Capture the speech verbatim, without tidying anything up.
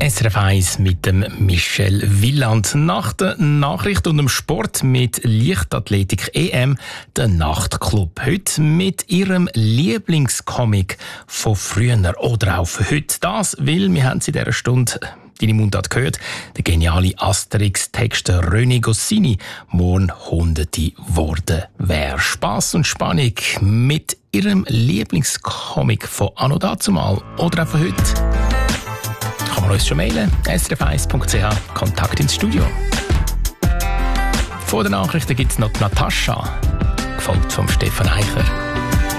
S R F eins mit dem Michel Wieland. Nach der Nachricht und dem Sport mit Leichtathletik E M, der Nachtclub. Heute mit ihrem Lieblingscomic von früher oder auch für heute. Das, weil wir haben es in dieser Stunde deine Mundart gehört, der geniale Asterix-Texter René Goscinny morgen Hunderte worden wäre. Spass und Spannung mit ihrem Lieblingscomic von anno dazumal oder auch von heute. Kann man uns schon mailen, s r f eins punkt c h, Kontakt ins Studio. Vor den Nachrichten gibt es noch die Natascha, gefolgt von Stefan Eicher.